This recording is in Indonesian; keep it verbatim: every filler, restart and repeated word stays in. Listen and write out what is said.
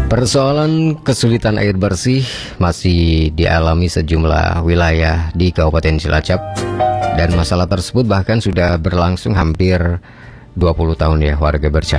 Persoalan kesulitan air bersih masih dialami sejumlah wilayah di Kabupaten Cilacap, dan masalah tersebut bahkan sudah berlangsung hampir dua puluh tahun ya, warga percaya.